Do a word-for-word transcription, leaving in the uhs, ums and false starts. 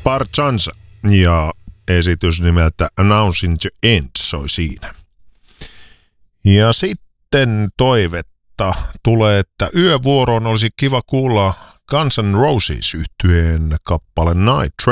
Parchansa ja esitys nimeltä Announcing the End soi siinä. Ja sitten toivetta tulee, että yövuoroon olisi kiva kuulla Guns N' Roses -yhtyeen kappale Night Train.